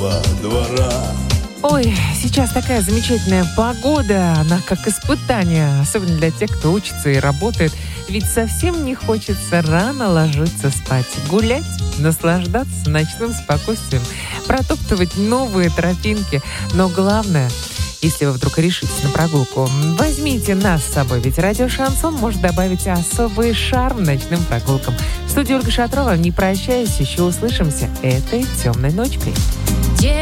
школьного двора. Ой, сейчас такая замечательная погода, она как испытание, особенно для тех, кто учится и работает. Ведь совсем не хочется рано ложиться спать, гулять, наслаждаться ночным спокойствием, протоптывать новые тропинки. Но главное, если вы вдруг решитесь на прогулку, возьмите нас с собой, ведь радио «Шансон» может добавить особый шарм ночным прогулкам. В студии Ольга Шатрова, не прощаясь, еще услышимся этой темной ночкой.